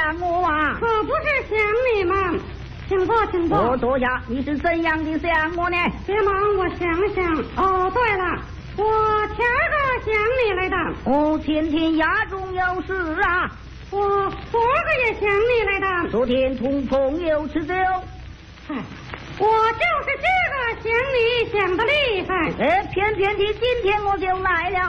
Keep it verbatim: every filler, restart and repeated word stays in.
想我啊？ 可不是想你们，请坐，请坐。 我坐下。你是怎样的想我呢？ 别忙，我想想。哦，对了，我前个想你来的。 哦，天天家中有事啊。 我昨个也想你来的。 昨天同朋友吃酒。 哎，我就是这个想你想的厉害。 哎，偏偏的今天我就来了。